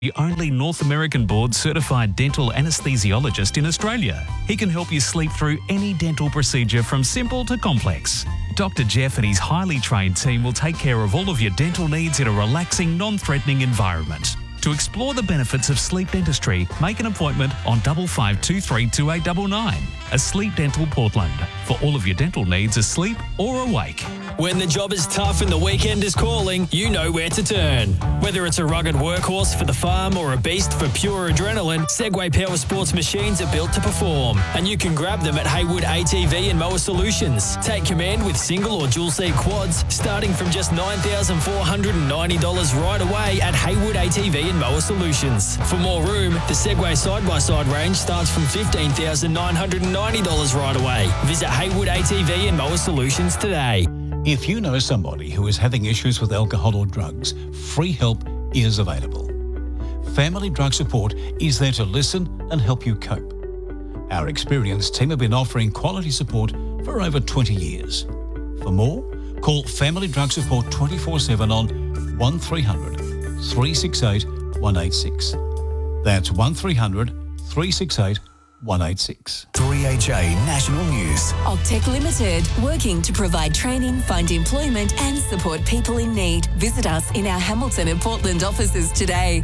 the only North American board-certified dental anaesthesiologist in Australia. He can help you sleep through any dental procedure from simple to complex. Dr. Jeff and his highly trained team will take care of all of your dental needs in a relaxing, non-threatening environment. To explore the benefits of sleep dentistry, make an appointment on 5523 2899. Asleep Dental Portland. For all of your dental needs, asleep or awake. When the job is tough and the weekend is calling, you know where to turn. Whether it's a rugged workhorse for the farm or a beast for pure adrenaline, Segway Power Sports machines are built to perform. And you can grab them at Haywood ATV and Mower Solutions. Take command with single or dual seat quads starting from just $9,490 right away at Haywood ATV and Mower Solutions. For more room, the Segway side-by-side range starts from $15,990 right away. Visit Haywood ATV and Mower Solutions today. If you know somebody who is having issues with alcohol or drugs, free help is available. Family Drug Support is there to listen and help you cope. Our experienced team have been offering quality support for over 20 years. For more, call Family Drug Support 24/7 on 1300 368 186. That's 1300 368 186. 3HA National News. Octec Limited, working to provide training, find employment and support people in need. Visit us in our Hamilton and Portland offices today.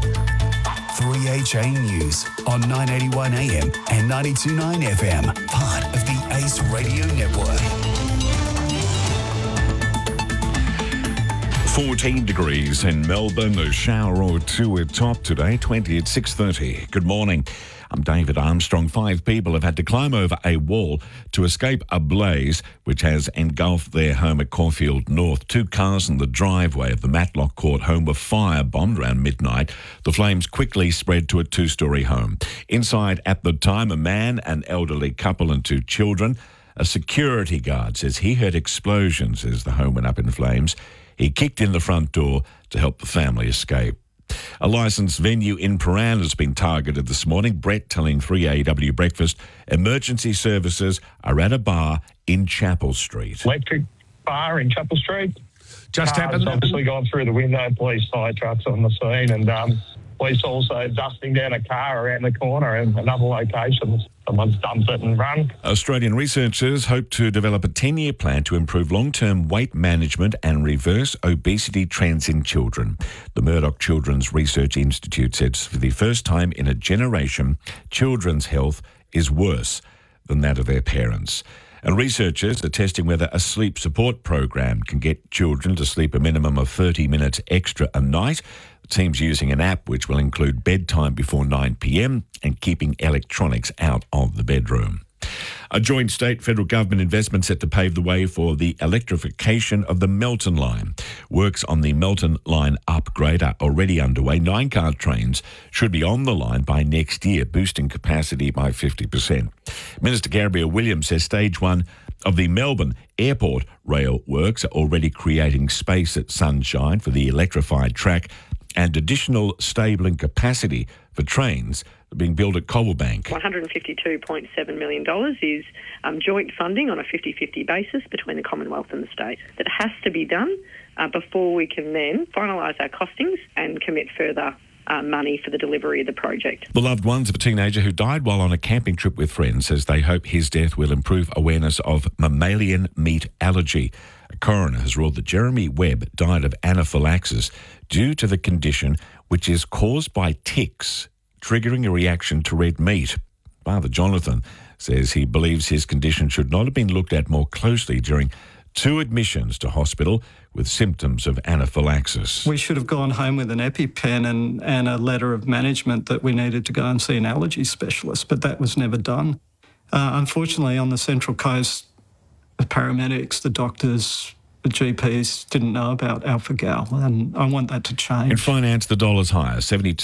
3HA News on 981 AM and 92.9 FM, part of the ACE Radio Network. 14 degrees in Melbourne, a shower or two at top today, 20 at 6:30. Good morning. I'm David Armstrong. 5 people have had to climb over a wall to escape a blaze which has engulfed their home at Caulfield North. 2 cars in the driveway of the Matlock Court home were firebombed around midnight. The flames quickly spread to a 2-storey home. Inside at the time, a man, an elderly couple and 2 children. A security guard says he heard explosions as the home went up in flames. He kicked in the front door to help the family escape. A licensed venue in Paran has been targeted this morning. Brett telling 3AW Breakfast emergency services are at a bar in Chapel Street. Electric bar in Chapel Street. Just happened. Obviously gone through the window, police fire trucks on the scene, and police also dusting down a car around the corner in another location. Someone's dumped it and run. Australian researchers hope to develop a 10-year plan to improve long-term weight management and reverse obesity trends in children. The Murdoch Children's Research Institute says for the first time in a generation, children's health is worse than that of their parents. And researchers are testing whether a sleep support program can get children to sleep a minimum of 30 minutes extra a night. The team's using an app which will include bedtime before 9 p.m. and keeping electronics out of the bedroom. A joint state-federal government investment set to pave the way for the electrification of the Melton line. Works on the Melton line upgrade are already underway. 9-car trains should be on the line by next year, boosting capacity by 50%. Minister Gabrielle Williams says stage 1 of the Melbourne Airport rail works are already creating space at Sunshine for the electrified track, and additional stabling capacity for trains being built at Cobblebank. $152.7 million is joint funding on a 50-50 basis between the Commonwealth and the state. That has to be done before we can then finalise our costings and commit further money for the delivery of the project. The loved ones of a teenager who died while on a camping trip with friends says they hope his death will improve awareness of mammalian meat allergy. A coroner has ruled that Jeremy Webb died of anaphylaxis due to the condition which is caused by ticks, triggering a reaction to red meat. Father Jonathan says he believes his condition should not have been looked at more closely during 2 admissions to hospital with symptoms of anaphylaxis. We should have gone home with an EpiPen and a letter of management that we needed to go and see an allergy specialist, but that was never done. Unfortunately, on the Central Coast, the paramedics, the doctors, the GPs didn't know about alpha-gal, and I want that to change. In finance, the dollar's higher,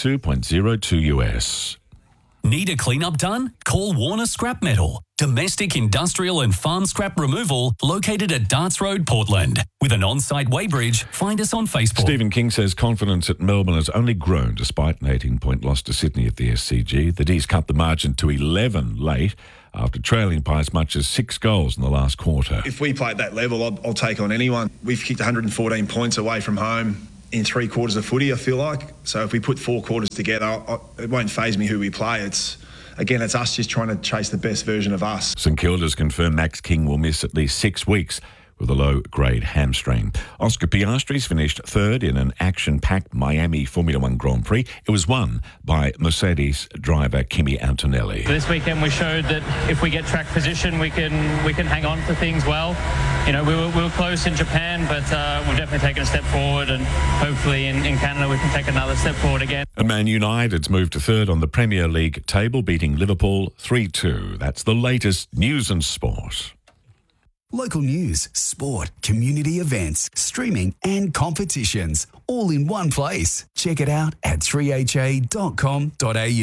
72.02 US. Need a clean-up done? Call Warner Scrap Metal. Domestic, industrial and farm scrap removal located at Darts Road, Portland. With an on-site weighbridge, find us on Facebook. Stephen King says confidence at Melbourne has only grown despite an 18-point loss to Sydney at the SCG. The D's cut the margin to 11 late after trailing by as much as 6 goals in the last quarter. If we play at that level, I'll take on anyone. We've kicked 114 points away from home in 3 quarters of footy, I feel like. So if we put 4 quarters together, it won't faze me who we play. It's us just trying to chase the best version of us. St Kilda's confirmed Max King will miss at least 6 weeks with a low-grade hamstring. Oscar Piastri's finished third in an action-packed Miami Formula One Grand Prix. It was won by Mercedes driver Kimi Antonelli. This weekend we showed that if we get track position, we can hang on to things well. You know, we were close in Japan, but we've definitely taken a step forward, and hopefully in Canada we can take another step forward again. And Man United's moved to third on the Premier League table, beating Liverpool 3-2. That's the latest news and sport. Local news, sport, community events, streaming and competitions, all in one place. Check it out at 3ha.com.au.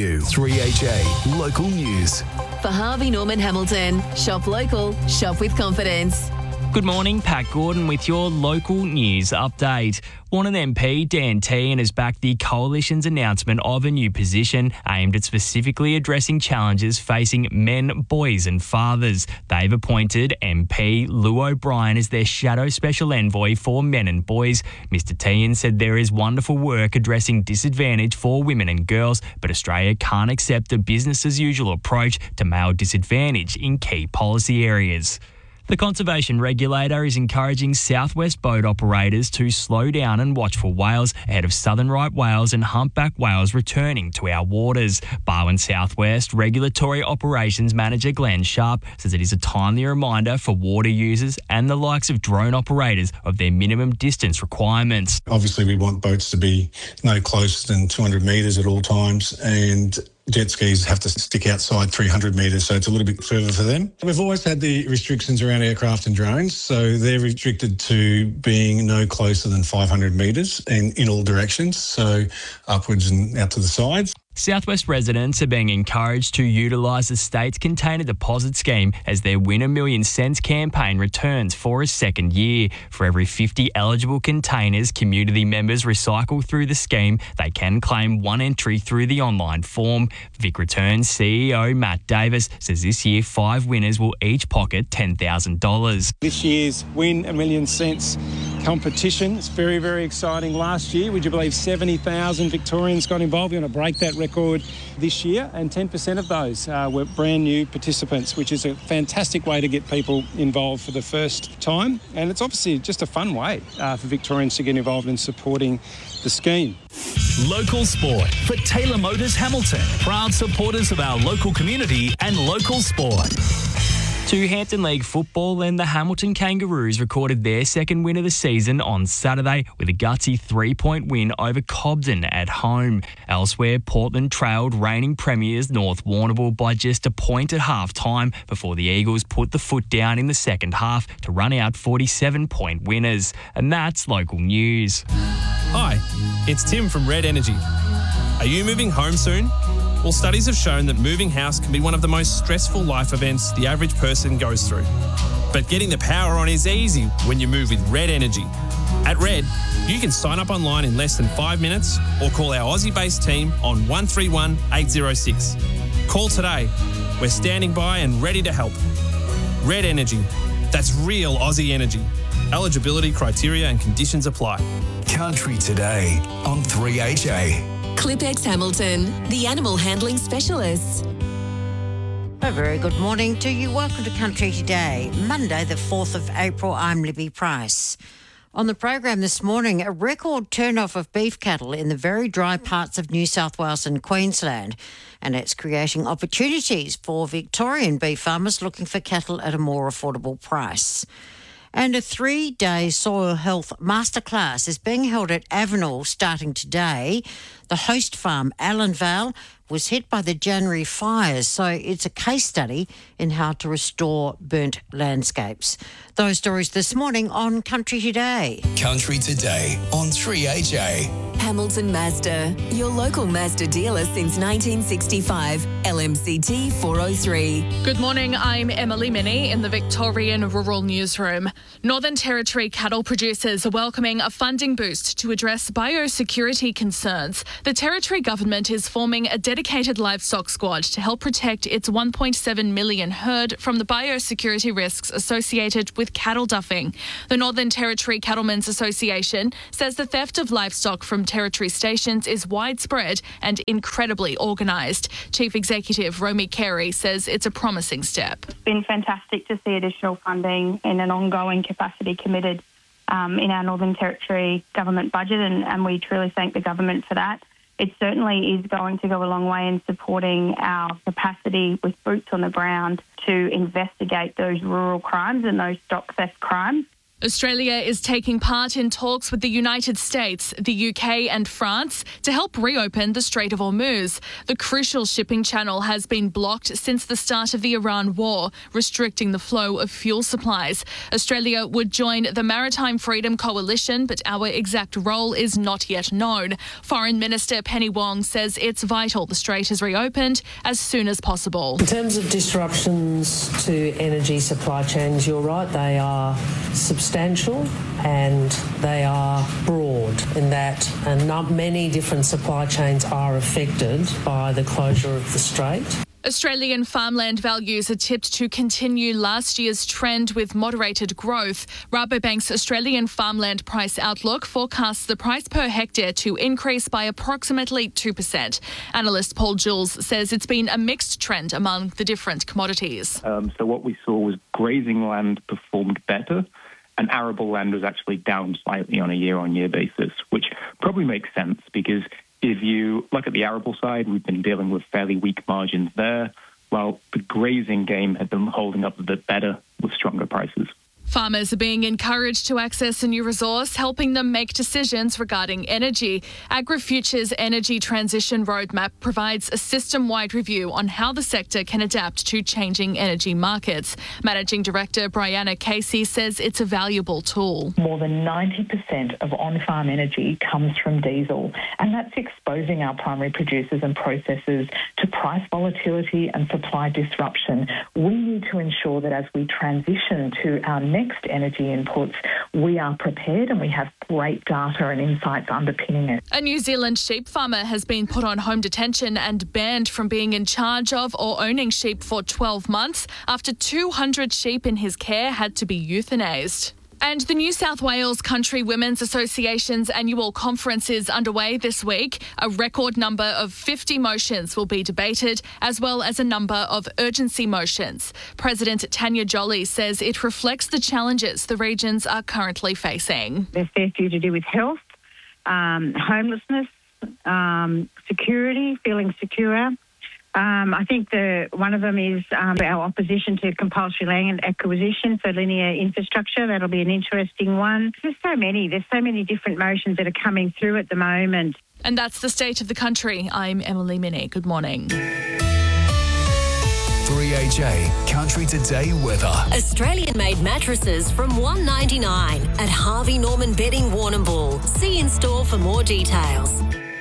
3HA Local News. For Harvey Norman Hamilton, shop local, shop with confidence. Good morning, Pat Gordon with your local news update. Warren MP Dan Tehan has backed the Coalition's announcement of a new position aimed at specifically addressing challenges facing men, boys and fathers. They've appointed MP Lou O'Brien as their shadow special envoy for men and boys. Mr Tehan said there is wonderful work addressing disadvantage for women and girls, but Australia can't accept a business-as-usual approach to male disadvantage in key policy areas. The Conservation Regulator is encouraging southwest boat operators to slow down and watch for whales ahead of southern right whales and humpback whales returning to our waters. Barwon Southwest Regulatory Operations Manager Glenn Sharp says it is a timely reminder for water users and the likes of drone operators of their minimum distance requirements. Obviously, we want boats to be no closer than 200 metres at all times, and jet skis have to stick outside 300 metres, so it's a little bit further for them. We've always had the restrictions around aircraft and drones, so they're restricted to being no closer than 500 metres and in all directions, so upwards and out to the sides. Southwest residents are being encouraged to utilise the state's container deposit scheme as their Win a Million Cents campaign returns for a second year. For every 50 eligible containers community members recycle through the scheme, they can claim one entry through the online form. Vic Returns CEO Matt Davis says this year 5 winners will each pocket $10,000. This year's Win a Million Cents competition is very, very exciting. Last year, would you believe 70,000 Victorians got involved? We want to break that record this year, and 10% of those were brand new participants, which is a fantastic way to get people involved for the first time. And it's obviously just a fun way for Victorians to get involved in supporting the scheme. Local sport for Taylor Motors Hamilton. Proud supporters of our local community and local sport. To Hampton League football, and the Hamilton Kangaroos recorded their second win of the season on Saturday with a gutsy 3-point win over Cobden at home. Elsewhere, Portland trailed reigning premiers North Warrnambool by just a point at half-time before the Eagles put the foot down in the second half to run out 47-point winners. And that's local news. Hi, it's Tim from Red Energy. Are you moving home soon? Well, studies have shown that moving house can be one of the most stressful life events the average person goes through. But getting the power on is easy when you move with Red Energy. At Red, you can sign up online in less than 5 minutes or call our Aussie-based team on 131 806. Call today. We're standing by and ready to help. Red Energy. That's real Aussie energy. Eligibility criteria and conditions apply. Country Today on 3HA. Clipex Hamilton, the animal handling specialists. A very good morning to you. Welcome to Country Today, Monday the 4th of April. I'm Libby Price. On the program this morning, a record turn-off of beef cattle in the very dry parts of New South Wales and Queensland, and it's creating opportunities for Victorian beef farmers looking for cattle at a more affordable price. And a 3-day soil health masterclass is being held at Avenel starting today. The host farm, Allenvale, was hit by the January fires, so it's a case study in how to restore burnt landscapes. Those stories this morning on Country Today. Country Today on 3HA. Hamilton Mazda, your local Mazda dealer since 1965. LMCT 403. Good morning, I'm Emily Minnie in the Victorian Rural Newsroom. Northern Territory cattle producers are welcoming a funding boost to address biosecurity concerns. The Territory government is forming a dedicated livestock squad to help protect its 1.7 million herd from the biosecurity risks associated with cattle duffing. The Northern Territory Cattlemen's Association says the theft of livestock from Territory stations is widespread and incredibly organised. Chief Executive Romy Carey says it's a promising step. It's been fantastic to see additional funding and an ongoing capacity committed in our Northern Territory government budget, and we truly thank the government for that. It certainly is going to go a long way in supporting our capacity with boots on the ground to investigate those rural crimes and those stock theft crimes. Australia is taking part in talks with the United States, the UK and France to help reopen the Strait of Hormuz. The crucial shipping channel has been blocked since the start of the Iran war, restricting the flow of fuel supplies. Australia would join the Maritime Freedom Coalition, but our exact role is not yet known. Foreign Minister Penny Wong says it's vital the strait is reopened as soon as possible. In terms of disruptions to energy supply chains, you're right, they are substantial and they are broad in that many different supply chains are affected by the closure of the strait. Australian farmland values are tipped to continue last year's trend with moderated growth. Rabobank's Australian farmland price outlook forecasts the price per hectare to increase by approximately 2%. Analyst Paul Jules says it's been a mixed trend among the different commodities. So what we saw was grazing land performed better, and arable land was actually down slightly on a year-on-year basis, which probably makes sense because if you look at the arable side, we've been dealing with fairly weak margins there, while the grazing game had been holding up a bit better with stronger prices. Farmers are being encouraged to access a new resource, helping them make decisions regarding energy. AgriFuture's Energy Transition Roadmap provides a system-wide review on how the sector can adapt to changing energy markets. Managing Director Brianna Casey says it's a valuable tool. More than 90% of on-farm energy comes from diesel, and that's exposing our primary producers and processors to price volatility and supply disruption. We need to ensure that as we transition to our next energy inputs, we are prepared and we have great data and insights underpinning it. A New Zealand sheep farmer has been put on home detention and banned from being in charge of or owning sheep for 12 months after 200 sheep in his care had to be euthanased. And the New South Wales Country Women's Association's annual conference is underway this week. A record number of 50 motions will be debated, as well as a number of urgency motions. President Tanya Jolly says it reflects the challenges the regions are currently facing. There's fair few to do with health, homelessness, security, feeling secure. I think one of them is our opposition to compulsory land acquisition for linear infrastructure. That'll be an interesting one. There's so many different motions that are coming through at the moment. And that's the state of the country. I'm Emily Minnie. Good morning. 3HA Country Today weather. Australian-made mattresses from $199 at Harvey Norman Bedding Warrnambool. See in store for more details.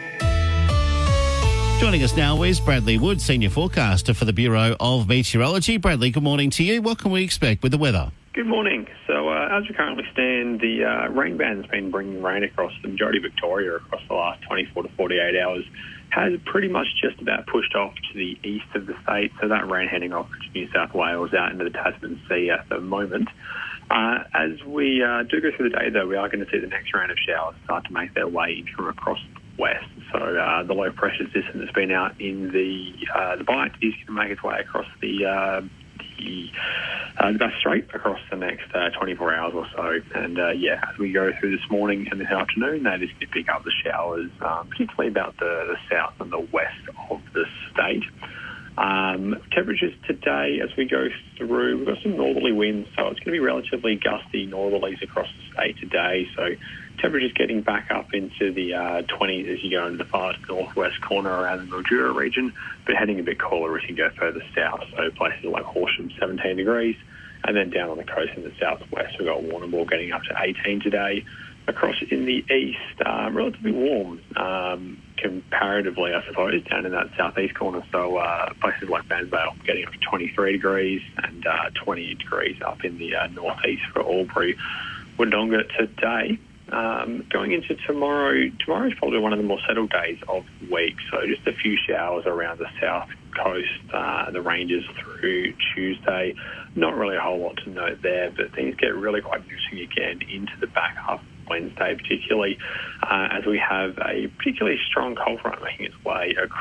Joining us now is Bradley Wood, Senior Forecaster for the Bureau of Meteorology. Bradley, good morning to you. What can we expect with the weather? Good morning. So as we currently stand, the rain band's been bringing rain across the majority of Victoria across the last 24 to 48 hours. Has pretty much just about pushed off to the east of the state, so that rain heading off to New South Wales out into the Tasman Sea at the moment. As we do go through the day, though, we are going to see the next round of showers start to make their way in from across the west. So the low pressure system that's been out in the Bight is going to make its way across the Bass Strait across the next 24 hours or so. And as we go through this morning and this afternoon, that is going to pick up the showers, particularly about the south and the west of the state. Temperatures today, as we go through, we've got some northerly winds, so it's going to be relatively gusty northerlies across the state today. So temperatures getting back up into the 20s as you go into the far northwest corner around the Mildura region, but heading a bit cooler as you go further south. So places like Horsham, 17 degrees, and then down on the coast in the southwest, we've got Warrnambool getting up to 18 today. Across in the east, relatively warm comparatively, I suppose, down in that southeast corner. So places like Bansvale getting up to 23 degrees and 20 degrees up in the northeast for Albury. Wodonga today, Going into tomorrow's probably one of the more settled days of the week. So just a few showers around the south coast, the ranges through Tuesday. Not really a whole lot to note there, but things get really quite interesting again into the back half of Wednesday, particularly as we have a particularly strong cold front making its way across